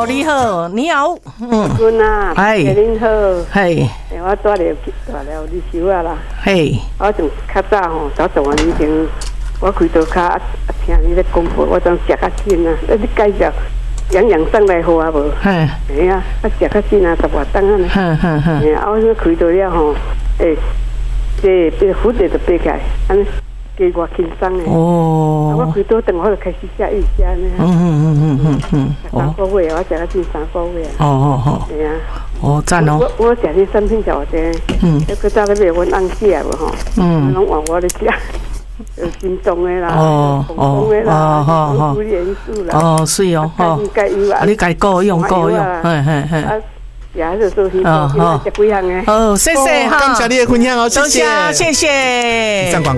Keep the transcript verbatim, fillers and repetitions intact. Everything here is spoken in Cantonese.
好，你好，你好，嗯， 君啊， 哎， 您好， 嘿， 我住了住了你收啊啦， 嘿， 我从较早吼，早十万年前，我开刀卡啊听你咧广播，我总食较紧啊，你介绍样样送来好啊无？ 嘿， 哎呀，啊食较紧啊，十外档啊呢， 哼哼哼， 哎呀，我说开刀了吼，诶，这这蝴蝶就爬起来，安尼加我轻松诶。 哦， 我开刀等我就开始食一食呢。 嗯嗯嗯嗯嗯， 三个月，我食到近三个月。 哦哦哦， 对啊。 哦，赞哦。 我我食啲产品就这，嗯，一个早咧买阮翁食无吼，嗯，拢换我咧食，有心动的啦， 哦哦哦哦哦，元素啦， 哦是哦，哦，啊你家够用够用，嘿嘿嘿。啊， 也是做新做新，食几项诶。 哦，谢谢哈， 感谢你的分享哦，谢谢， 谢谢。